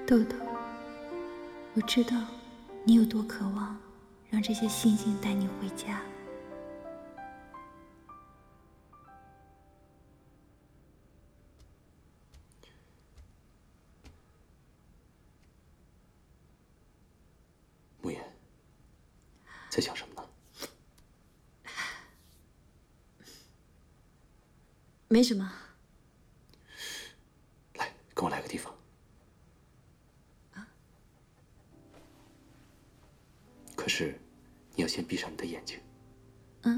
豆豆，我知道你有多渴望让这些星星带你回家。 慕言，在想什么呢？ 没什么。 来，跟我来个地方。可是，你要先闭上你的眼睛。